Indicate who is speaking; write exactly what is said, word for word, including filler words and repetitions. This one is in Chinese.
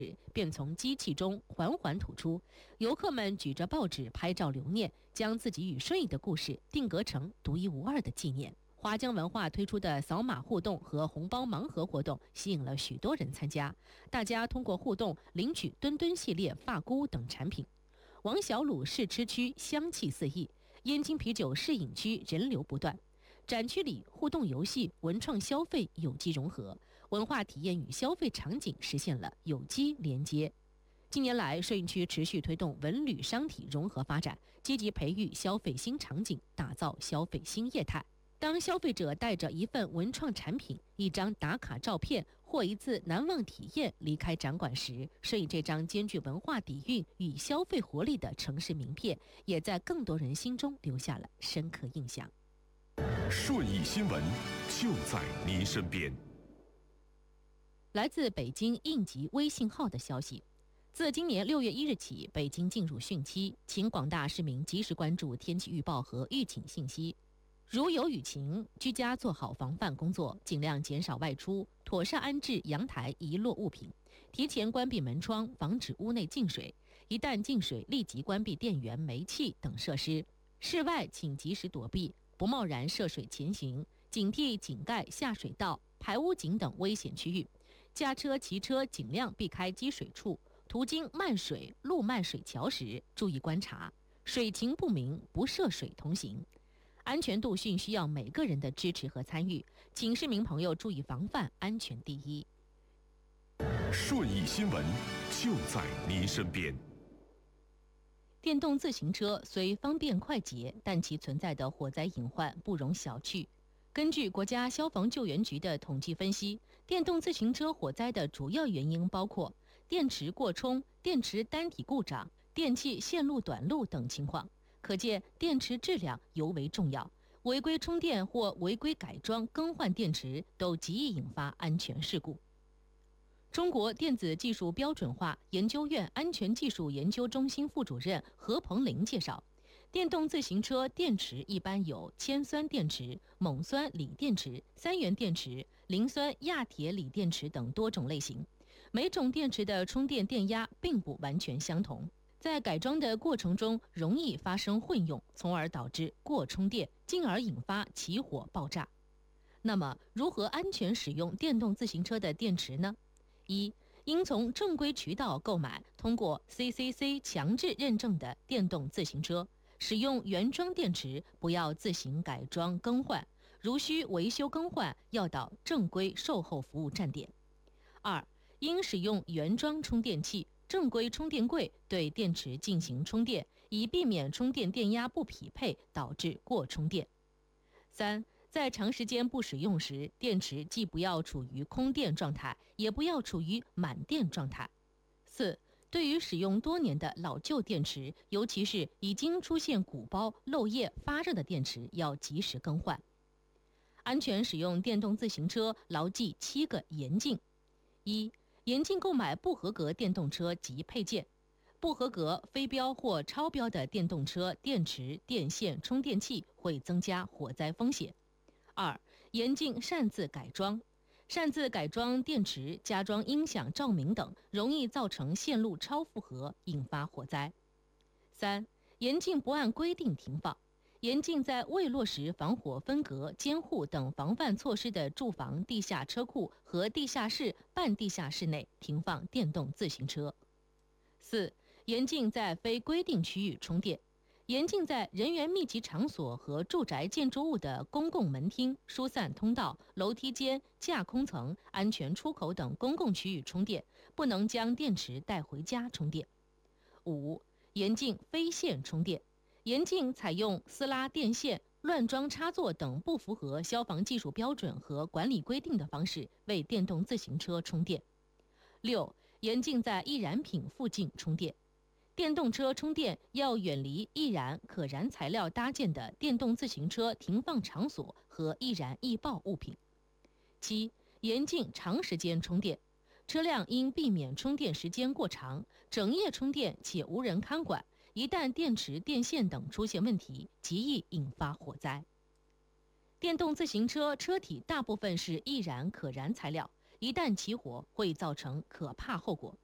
Speaker 1: 便从机器中缓缓吐出，游客们举着报纸拍照留念，将自己与顺义的故事定格成独一无二的纪念。华江文化推出的扫码互动和红包盲盒活动吸引了许多人参加，大家通过互动领取墩墩系列发箍等产品。王小鲁试吃区香气四溢，燕京啤酒试饮区人流不断。展区里互动游戏、文创消费有机融合，文化体验与消费场景实现了有机连接。近年来，顺义区持续推动文旅商体融合发展，积极培育消费新场景，打造消费新业态。当消费者带着一份文创产品、一张打卡照片或一次难忘体验离开展馆时，顺义这张兼具文化底蕴与消费活力的城市名片，也在更多人心中留下了深刻印象。
Speaker 2: 顺义新闻就在您身边。
Speaker 1: 来自北京应急微信号的消息，自今年六月一日起，北京进入汛期，请广大市民及时关注天气预报和预警信息。如有雨情，居家做好防范工作，尽量减少外出，妥善安置阳台遗落物品，提前关闭门窗，防止屋内进水。一旦进水，立即关闭电源、煤气等设施。室外请及时躲避，不贸然涉水前行，警惕井盖、下水道、排污井等危险区域。驾车、骑车尽量避开积水处，途经漫水、路漫水桥时，注意观察，水情不明，不涉水同行。安全度训需要每个人的支持和参与，请市民朋友注意防范，安全第一。
Speaker 2: 顺义新闻就在您身边。
Speaker 1: 电动自行车虽方便快捷，但其存在的火灾隐患不容小觑。根据国家消防救援局的统计分析，电动自行车火灾的主要原因包括电池过充、电池单体故障、电器线路短路等情况。可见电池质量尤为重要，违规充电或违规改装更换电池都极易引发安全事故。中国电子技术标准化研究院安全技术研究中心副主任何鹏林介绍，电动自行车电池一般有铅酸电池、锰酸锂电池、三元电池、磷酸亚铁锂电池等多种类型，每种电池的充电电压并不完全相同。在改装的过程中容易发生混用，从而导致过充电，进而引发起火爆炸。那么，如何安全使用电动自行车的电池呢？一、应从正规渠道购买通过 C C C 强制认证的电动自行车，使用原装电池，不要自行改装更换，如需维修更换，要到正规售后服务站点。二、应使用原装充电器、正规充电柜对电池进行充电，以避免充电电压不匹配导致过充电。三、在长时间不使用时，电池既不要处于空电状态，也不要处于满电状态。四、对于使用多年的老旧电池，尤其是已经出现鼓包、漏液、发热的电池，要及时更换。安全使用电动自行车，牢记七个严禁。一、严禁购买不合格电动车及配件。不合格、非标或超标的电动车电池、电线、充电器会增加火灾风险。二、严禁擅自改装。擅自改装电池、加装音响、照明等，容易造成线路超负荷，引发火灾。三、严禁不按规定停放。严禁在未落实防火分隔、监护等防范措施的住房地下车库和地下室、半地下室内停放电动自行车。四、严禁在非规定区域充电。严禁在人员密集场所和住宅建筑物的公共门厅、疏散通道、楼梯间、架空层、安全出口等公共区域充电，不能将电池带回家充电。五、严禁非线充电。严禁采用私拉电线、乱装插座等不符合消防技术标准和管理规定的方式为电动自行车充电。六、严禁在易燃品附近充电。电动车充电要远离易燃可燃材料搭建的电动自行车停放场所和易燃易爆物品。七、严禁长时间充电。车辆应避免充电时间过长，整夜充电且无人看管，一旦电池、电线等出现问题，极易引发火灾。电动自行车车体大部分是易燃可燃材料，一旦起火会造成可怕后果。